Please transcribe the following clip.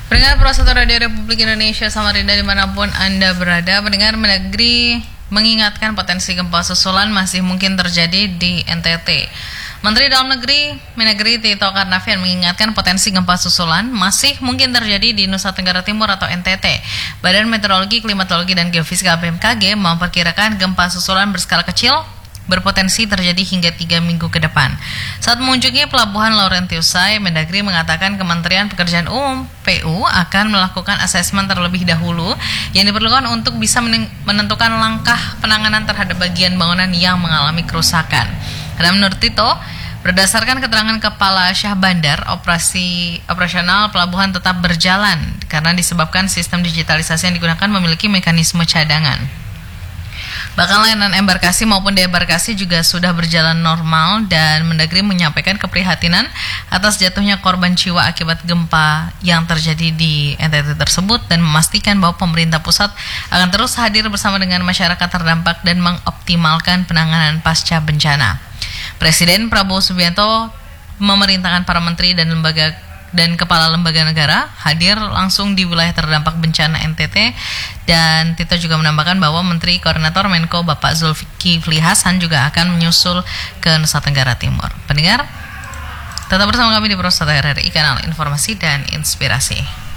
Pendengar Pro1 Radio Republik Indonesia Samarinda dimanapun Anda berada, pendengar, Mendagri mengingatkan potensi gempa susulan masih mungkin terjadi di NTT. Menteri Dalam Negeri Mendagri Tito Karnavian mengingatkan potensi gempa susulan masih mungkin terjadi di Nusa Tenggara Timur atau NTT. Badan Meteorologi, Klimatologi, dan Geofisika BMKG memperkirakan gempa susulan berskala kecil berpotensi terjadi hingga 3 minggu ke depan. Saat mengunjungi Pelabuhan Laurentius Say, Mendagri mengatakan Kementerian Pekerjaan Umum (PU) akan melakukan asesmen terlebih dahulu yang diperlukan untuk bisa menentukan langkah penanganan terhadap bagian bangunan yang mengalami kerusakan. Karena menurut Tito, berdasarkan keterangan Kepala Syah Bandar, operasional pelabuhan tetap berjalan karena disebabkan sistem digitalisasi yang digunakan memiliki mekanisme cadangan. Bahkan layanan embarkasi maupun debarkasi juga sudah berjalan normal, dan Mendagri menyampaikan keprihatinan atas jatuhnya korban jiwa akibat gempa yang terjadi di NTT tersebut dan memastikan bahwa pemerintah pusat akan terus hadir bersama dengan masyarakat terdampak dan mengoptimalkan penanganan pasca bencana. Presiden Prabowo Subianto memerintahkan para menteri dan kepala lembaga negara hadir langsung di wilayah terdampak bencana NTT, dan Tito juga menambahkan bahwa Menteri Koordinator Menko Bapak Zulkifli Hasan juga akan menyusul ke Nusa Tenggara Timur. Pendengar, tetap bersama kami di Pro1 RRI, kanal informasi dan inspirasi.